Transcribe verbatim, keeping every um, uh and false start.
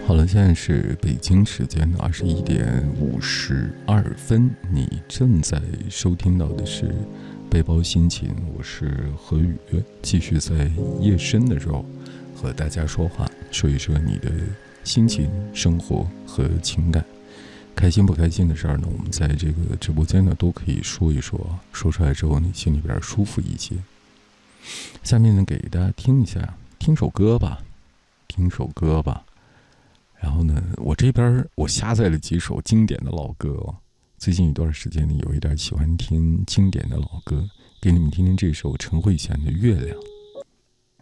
好了，现在是北京时间的二十一点五十二分，你正在收听到的是背包心情，我是何宇，继续在夜深的时候和大家说话，说一说你的心情、生活和情感，开心不开心的事儿呢，我们在这个直播间呢都可以说一说，说出来之后你心里边舒服一些。下面呢给大家听一下，听首歌吧，听首歌吧。然后呢，我这边我下载了几首经典的老歌哦。最近一段时间呢，有一点喜欢听经典的老歌，给你们听听这首陈慧娴的《月亮》。